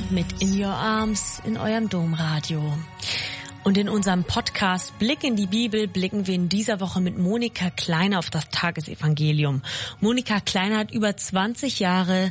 mit In Your Arms in eurem Domradio. Und in unserem Podcast Blick in die Bibel blicken wir in dieser Woche mit Monika Kleiner auf das Tagesevangelium. Monika Kleiner hat über 20 Jahre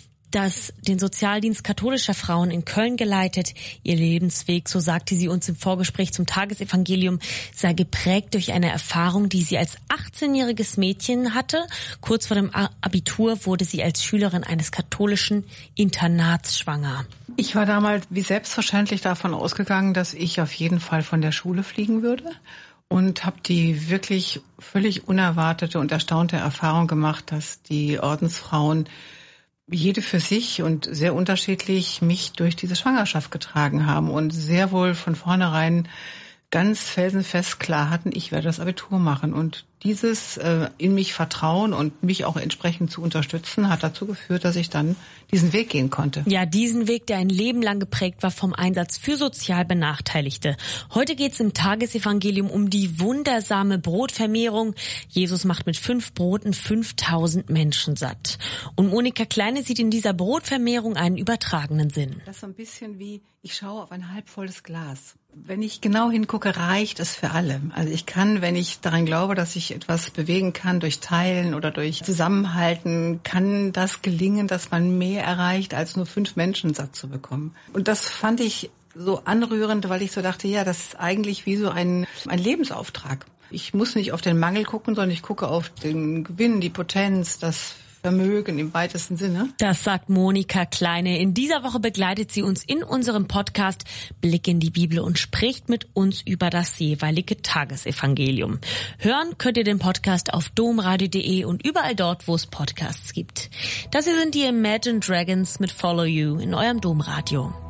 den Sozialdienst katholischer Frauen in Köln geleitet. Ihr Lebensweg, so sagte sie uns im Vorgespräch zum Tagesevangelium, sei geprägt durch eine Erfahrung, die sie als 18-jähriges Mädchen hatte. Kurz vor dem Abitur wurde sie als Schülerin eines katholischen Internats schwanger. Ich war damals wie selbstverständlich davon ausgegangen, dass ich auf jeden Fall von der Schule fliegen würde. Und habe die wirklich völlig unerwartete und erstaunte Erfahrung gemacht, dass die Ordensfrauen jede für sich und sehr unterschiedlich mich durch diese Schwangerschaft getragen haben und sehr wohl von vornherein ganz felsenfest klar hatten, ich werde das Abitur machen. Und dieses in mich vertrauen und mich auch entsprechend zu unterstützen, hat dazu geführt, dass ich dann diesen Weg gehen konnte. Ja, diesen Weg, der ein Leben lang geprägt war vom Einsatz für sozial Benachteiligte. Heute geht's im Tagesevangelium um die wundersame Brotvermehrung. Jesus macht mit 5 Broten 5000 Menschen satt. Und Monika Kleine sieht in dieser Brotvermehrung einen übertragenen Sinn. Das ist so ein bisschen wie, ich schaue auf ein halbvolles Glas. Wenn ich genau hingucke, reicht es für alle. Also ich kann, wenn ich daran glaube, dass ich etwas bewegen kann durch Teilen oder durch Zusammenhalten, kann das gelingen, dass man mehr erreicht, als nur 5 Menschen satt zu bekommen. Und das fand ich so anrührend, weil ich so dachte, ja, das ist eigentlich wie so ein Lebensauftrag. Ich muss nicht auf den Mangel gucken, sondern ich gucke auf den Gewinn, die Potenz, das Vermögen im weitesten Sinne. Das sagt Monika Kleine. In dieser Woche begleitet sie uns in unserem Podcast Blick in die Bibel und spricht mit uns über das jeweilige Tagesevangelium. Hören könnt ihr den Podcast auf domradio.de und überall dort, wo es Podcasts gibt. Das hier sind die Imagine Dragons mit Follow You in eurem Domradio.